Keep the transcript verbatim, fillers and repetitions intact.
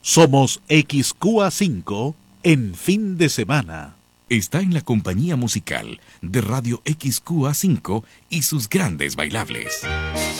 Somos X Q A cinco en fin de semana. Está en la compañía musical de Radio X Q A cinco y sus grandes bailables.